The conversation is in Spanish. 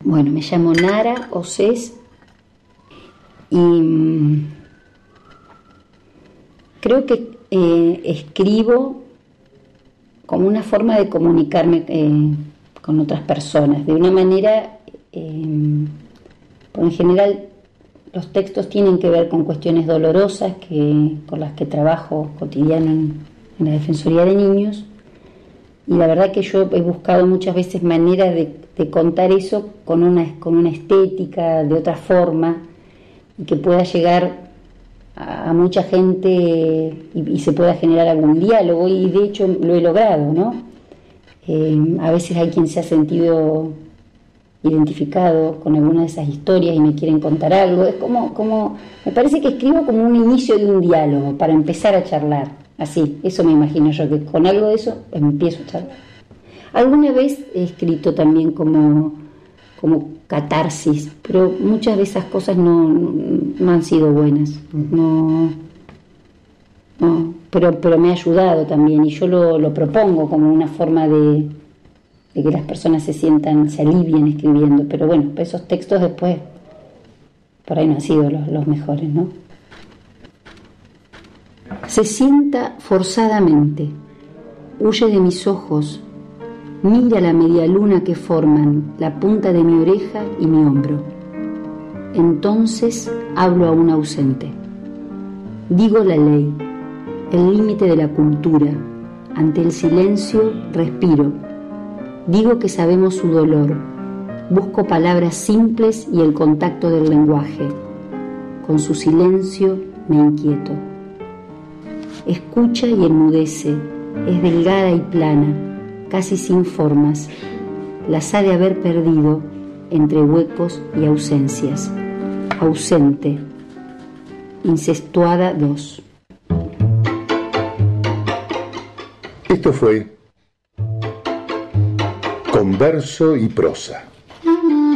Bueno, me llamo Nara Océs y creo que escribo como una forma de comunicarme con otras personas, de una manera, en general los textos tienen que ver con cuestiones dolorosas con las que trabajo cotidiano en la Defensoría de Niños, y la verdad que yo he buscado muchas veces maneras de contar eso con una estética, de otra forma, y que pueda llegar a mucha gente y se pueda generar algún diálogo, y de hecho lo he logrado, ¿no? A veces hay quien se ha sentido identificado con alguna de esas historias y me quieren contar algo. Es como me parece que escribo como un inicio de un diálogo para empezar a charlar, así, eso me imagino yo, que con algo de eso empiezo a charlar. Alguna vez he escrito también como catarsis, pero muchas de esas cosas no han sido buenas, pero me ha ayudado también, y yo lo propongo como una forma de que las personas se alivien escribiendo, pero bueno, esos textos después por ahí no han sido los mejores, ¿no? Se sienta forzadamente, huye de mis ojos, mira la media luna que forman la punta de mi oreja y mi hombro. Entonces hablo a un ausente. Digo la ley, el límite de la cultura. Ante el silencio respiro. Digo que sabemos su dolor. Busco palabras simples y el contacto del lenguaje. Con su silencio me inquieto. Escucha y enmudece. Es delgada y plana, casi sin formas. Las ha de haber perdido entre huecos y ausencias. Ausente. Incestuada 2. Esto fue Converso y Prosa.